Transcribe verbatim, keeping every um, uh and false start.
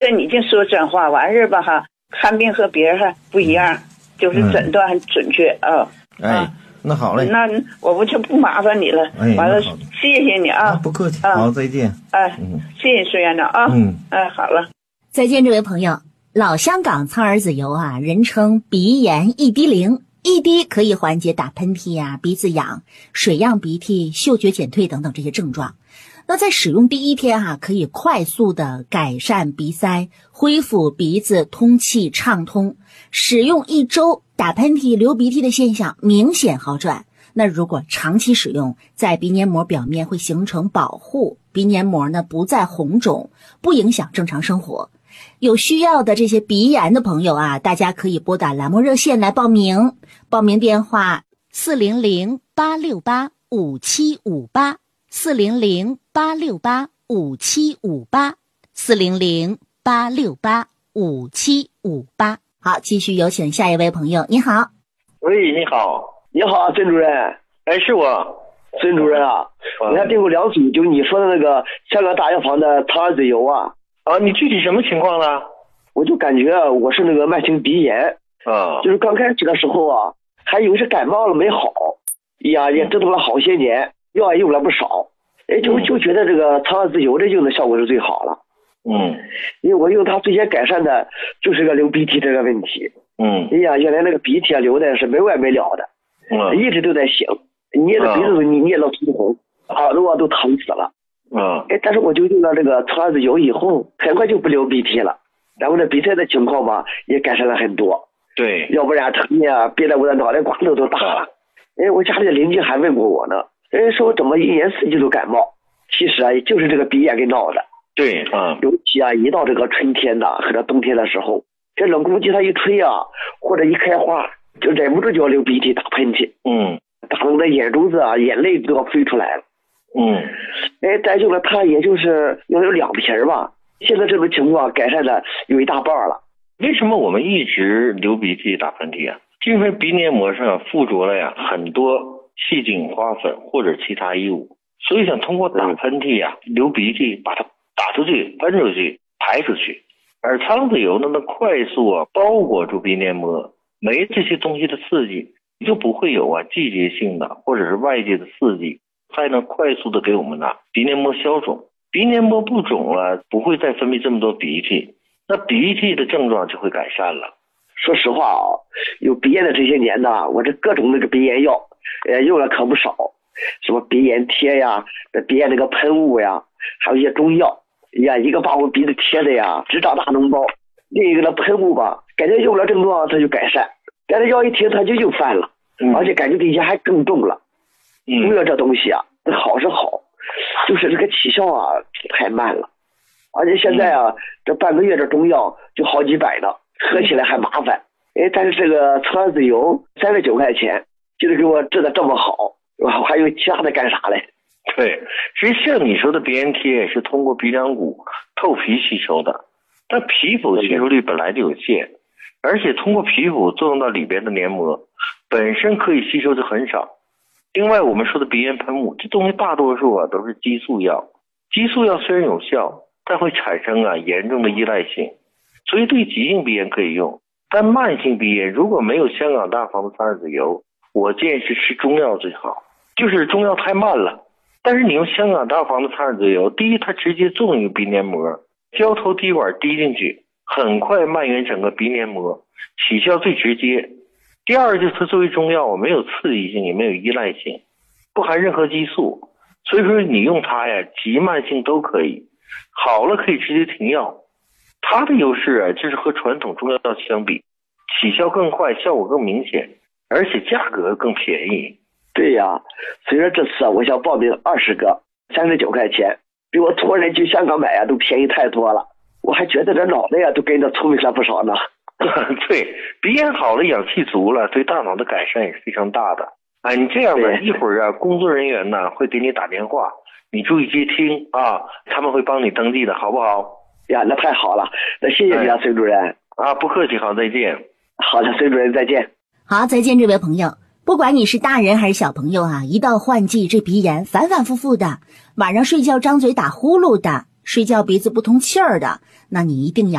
跟你净说真话，完事吧哈，看病和别人还不一样，就是诊断很准确啊。 嗯、哎，那好嘞， 那我不就不麻烦你了。 哎， 完了，谢谢你啊， 啊不客气，好，再见。 哎，嗯，谢谢孙院长啊。 嗯， 哎，好了， 再见，这位朋友。老香港苍耳子油啊，人称鼻炎一滴灵，一滴可以缓解打喷嚏呀、鼻子痒、水样鼻涕、嗅觉减退等等这些症状。那在使用第一天哈、啊，可以快速的改善鼻塞，恢复鼻子通气畅通。使用一周，打喷嚏、流鼻涕的现象明显好转。那如果长期使用，在鼻黏膜表面会形成保护，鼻黏膜呢不再红肿，不影响正常生活。有需要的这些鼻炎的朋友啊，大家可以拨打栏目热线来报名，报名电话四零零八六八五七五八，四零零八六八五七五八，四零零八六八五七五八。好，继续有请下一位朋友。你好。 喂，你好。你好，孙主任。哎，是我。孙主任啊，我还订过两组，就你说的那个香港大药房的苍耳子油啊。啊，你具体什么情况呢？我就感觉我是那个慢性鼻炎啊，就是刚开始的时候啊，还以为是感冒了没好，呀也折腾了好些年，药也用了不少，哎就就觉得这个苍耳子油的用的效果是最好了。嗯，因为我用它最先改善的就是个流鼻涕这个问题。嗯，哎呀，原来那个鼻涕啊流的是没完没了的，嗯，一直都在擤，捏的鼻子都捏捏到通红，耳朵啊都疼死了。嗯，哎，但是我就用了这个苍耳子油以后，很快就不流鼻涕了，然后呢，鼻塞的情况吧也改善了很多。对，要不然疼呀，憋得我的脑袋瓜子都大了。哎，我家里的邻居还问过我呢，哎，说我怎么一年四季都感冒？其实啊，也就是这个鼻炎给闹的。对，嗯，尤其啊，一到这个春天呐或者冬天的时候，这冷空气它一吹啊，或者一开花，就忍不住就要流鼻涕、打喷嚏。嗯，打的眼珠子啊，眼泪都要飞出来了。嗯，哎，再用了它也就是用了两瓶吧，现在这种情况改善的有一大半了。为什么我们一直流鼻涕打喷嚏啊？因为鼻黏膜上附着了呀很多细菌、花粉或者其他异物，所以想通过打喷嚏呀、流鼻涕把它打出去、喷出去、排出去。而苍耳子油呢，能快速啊包裹住鼻黏膜，没这些东西的刺激，就不会有啊季节性的或者是外界的刺激。才能快速的给我们呢鼻黏膜消肿，鼻黏膜不肿了，不会再分泌这么多鼻涕，那鼻涕的症状就会改善了。说实话啊，有鼻炎的这些年呢，我这各种那个鼻炎药，呃，用了可不少，什么鼻炎贴呀，鼻炎那个喷雾呀，还有一些中药呀，一个把我鼻子贴的呀直长大脓包，另一个那喷雾吧，感觉用了症状它就改善，但是药一停它就又犯了，嗯、而且感觉这些还更重了。中药这东西啊，好是好，就是这个起效啊太慢了，而且现在啊、嗯、这半个月的中药就好几百呢，喝起来还麻烦。哎，但是这个苍耳子油三十九块钱，就是给我治的这么好，我还有其他的干啥嘞？对，实际像你说的鼻炎贴是通过鼻梁骨透皮吸收的，但皮肤吸收率本来就有限，而且通过皮肤作用到里边的黏膜，本身可以吸收的很少。另外我们说的鼻炎喷雾，这东西大多数啊都是激素药，激素药虽然有效，但会产生啊严重的依赖性，所以对急性鼻炎可以用，但慢性鼻炎如果没有香港大房的苍耳子油，我建议是吃中药最好，就是中药太慢了。但是你用香港大房的苍耳子油，第一它直接作用于鼻黏膜，胶头滴管滴进去，很快蔓延整个鼻黏膜，起效最直接。第二就是它作为中药，没有刺激性，也没有依赖性，不含任何激素，所以说你用它呀，急慢性都可以，好了可以直接停药。它的优势啊，就是和传统中药相比，起效更快，效果更明显，而且价格更便宜。对呀，所以说这次啊，我想报名二十个，三十九块钱，比我托人去香港买啊都便宜太多了。我还觉得这脑袋呀都跟着聪明了不少呢。对，鼻炎好了，氧气足了，对大脑的改善也是非常大的。哎，你这样吧，一会儿啊，工作人员呢会给你打电话，你注意接听啊，他们会帮你登记的，好不好？呀，那太好了，那谢谢你啊，孙主任。啊，不客气，好，再见。好的，孙主任，再见。 好，再见，这位朋友。不管你是大人还是小朋友啊，一到换季，这鼻炎反反复复的，晚上睡觉张嘴打呼噜的，睡觉鼻子不通气儿的，那你一定要